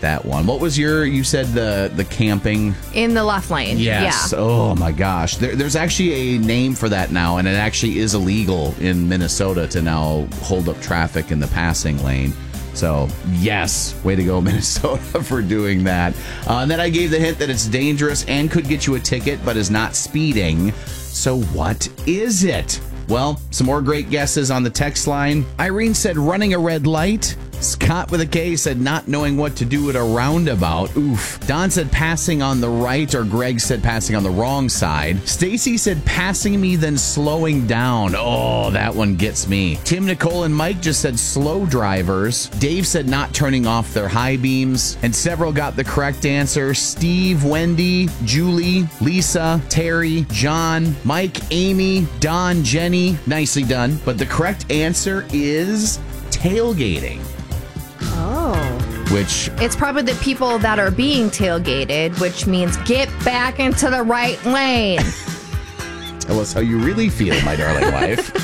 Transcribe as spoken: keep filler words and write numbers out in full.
that one. What was your, you said the, the camping? In the left lane. Yes. Yeah. Oh, my gosh. There, there's actually a name for that now, and it actually is illegal in Minnesota to now hold up traffic in the passing lane. So, yes, way to go, Minnesota, for doing that. Uh, and then I gave the hint that it's dangerous and could get you a ticket, but is not speeding. So what is it? Well, some more great guesses on the text line. Irene said running a red light. Scott with a K said not knowing what to do at a roundabout. Oof. Don said passing on the right, or Greg said passing on the wrong side. Stacy said passing me, then slowing down. Oh, that one gets me. Tim, Nicole, and Mike just said slow drivers. Dave said not turning off their high beams. And several got the correct answer. Steve, Wendy, Julie, Lisa, Terry, John, Mike, Amy, Don, Jenny. Nicely done. But the correct answer is tailgating. Oh. Which... It's probably the people that are being tailgated, which means get back into the right lane. Tell us how you really feel, my darling wife.